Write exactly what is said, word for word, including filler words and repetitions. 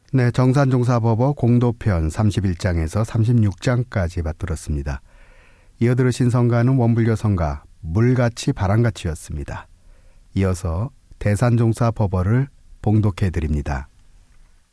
네, 정산종사법어 공도편 삼십일 장에서 삼십육 장까지 받들었습니다. 이어 들으신 성가는 원불교 성가 물같이 바람같이였습니다. 이어서 대산종사법어를 봉독해 드립니다.